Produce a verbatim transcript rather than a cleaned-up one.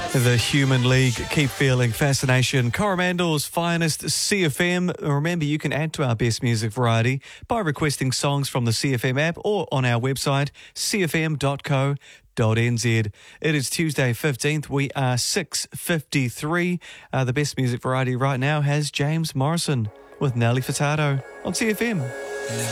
The Human League, Keep Feeling Fascination, Coromandel's finest C F M. Remember, you can add to our best music variety by requesting songs from the C F M app or on our website, c f m dot co dot n z. It is Tuesday fifteenth. We are six fifty-three. Uh, the best music variety right now has James Morrison with Nelly Furtado on C F M.